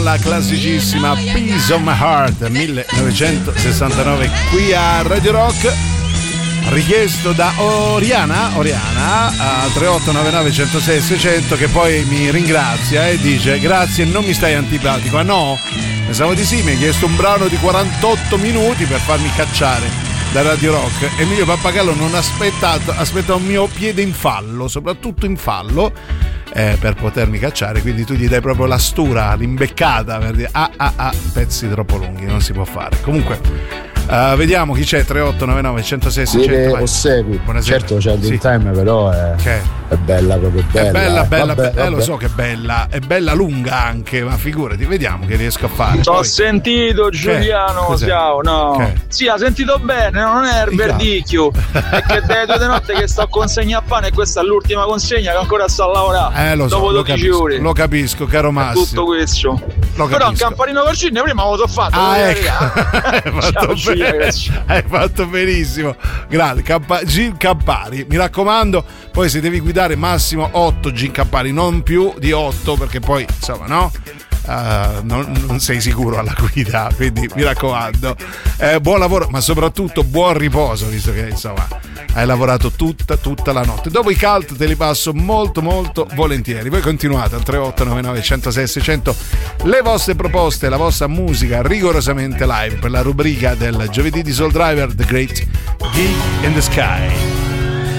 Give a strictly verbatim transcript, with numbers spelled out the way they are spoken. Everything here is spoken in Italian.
La classicissima Piece of My Heart millenovecentosessantanove qui a Radio Rock, richiesto da Oriana Oriana al tre otto nove nove uno zero sei sei zero zero, che poi mi ringrazia e dice: grazie, non mi stai antipatico. Ah no? Pensavo di sì, mi hai chiesto un brano di quarantotto minuti per farmi cacciare da Radio Rock. Emilio Pappagallo non ha aspettato, aspetta un mio piede in fallo, soprattutto in fallo, eh, per potermi cacciare, quindi tu gli dai proprio la stura, l'imbeccata per dire ah ah ah, pezzi troppo lunghi, non si può fare. Comunque Uh, vediamo chi c'è. Tre otto nove nove uno zero sei sei zero zero. Osegui. Buonasera. Certo c'è il sì. time, però è, è bella, proprio bella. È bella, eh. bella, vabbè, bella. Eh, vabbè. lo so che è bella, è bella lunga anche, ma figurati, vediamo che riesco a fare. Ho Poi... sentito Giuliano, ciao, no. Che? Sì, ha sentito bene, non è il verdicchio. È che delle due di notte che sto a consegna a pane e questa è l'ultima consegna che ancora sto a lavorare. Eh, lo so, dopo lo dodici capisco, ore. lo capisco, caro Massimo. Tutto questo. Lo Però un capisco. campanino porcino prima me lo so fatto. Ah, ecco. Hai fatto, Ciao, bene. Hai fatto benissimo. Grazie. Campa- Gin Campari, mi raccomando, poi se devi guidare massimo otto Gin Campari, non più di otto, perché poi insomma no. Uh, non, non sei sicuro alla guida, quindi mi raccomando, eh, buon lavoro, ma soprattutto buon riposo, visto che insomma hai lavorato tutta tutta la notte. Dopo i cult te li passo molto molto volentieri. Voi continuate al tre otto nove nove uno zero sei sei zero zero le vostre proposte, la vostra musica rigorosamente live per la rubrica del giovedì di Soul Driver, The Great Gig in the Sky.